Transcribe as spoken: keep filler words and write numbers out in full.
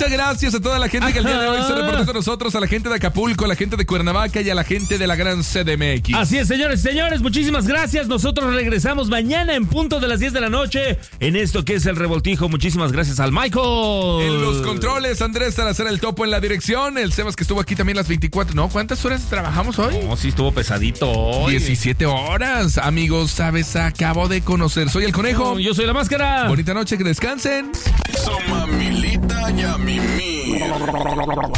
Muchas gracias a toda la gente que el día de hoy se reportó con nosotros, a la gente de Acapulco, a la gente de Cuernavaca y a la gente de la gran C D M X. Así es, señores, señores, muchísimas gracias. Nosotros regresamos mañana en punto de las diez de la noche en esto que es El Revoltijo. Muchísimas gracias al Michael. En los controles, Andrés Salazar el Topo en la dirección, el Sebas que estuvo aquí también las veinticuatro. ¿No? ¿Cuántas horas trabajamos hoy? No, sí estuvo pesadito hoy. diecisiete horas. Amigos, sabes, acabo de conocer. Soy el Conejo. No, yo soy la Máscara. Bonita noche, que descansen. Son Mamilita y a Mimi.